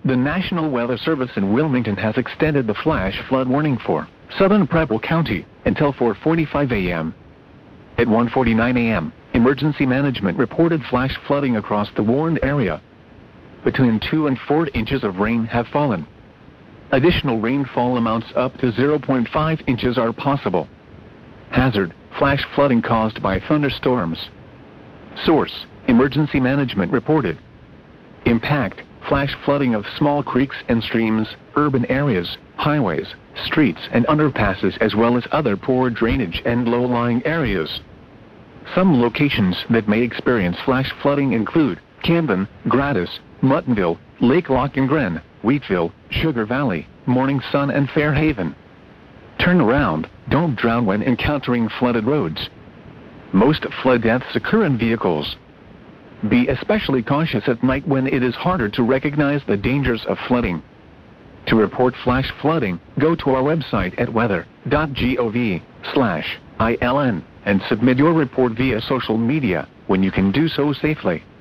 The National Weather Service in Wilmington has extended the flash flood warning for southern Preble County until 4:45 a.m. At 1:49 a.m., Emergency Management reported flash flooding across the warned area. Between 2 and 4 inches of rain have fallen. Additional rainfall amounts up to 0.5 inches are possible. Hazard: flash flooding caused by thunderstorms. Source: Emergency Management reported. Impact: flash flooding of small creeks and streams, urban areas, highways, streets and underpasses, as well as other poor drainage and low-lying areas. Some locations that may experience flash flooding include Camden, Gratis, Muttonville, Lake Lochengren, Wheatville, Sugar Valley, Morning Sun and Fairhaven. Turn around, don't drown when encountering flooded roads. Most flood deaths occur in vehicles. Be especially cautious at night when it is harder to recognize the dangers of flooding. To report flash flooding, go to our website at weather.gov/ILN and submit your report via social media when you can do so safely.